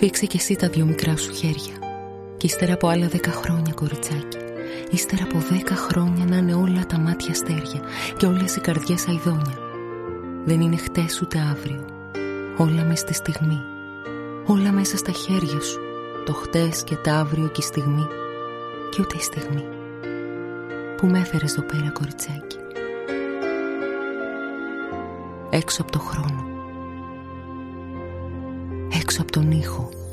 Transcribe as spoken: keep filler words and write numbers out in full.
Σφίξε κι εσύ τα δυο μικρά σου χέρια. Κι ύστερα από άλλα δέκα χρόνια, κοριτσάκι, ύστερα από δέκα χρόνια να είναι όλα τα μάτια αστέρια και όλες οι καρδιές αηδόνια. Δεν είναι χτες ούτε αύριο. Όλα μες στη στιγμή. Όλα μέσα στα χέρια σου. Το χτες και τα αύριο και η στιγμή. Και ούτε η στιγμή. Που με έφερες εδώ πέρα, κοριτσάκι. Έξω από το χρόνο. Έξω από τον ήχο.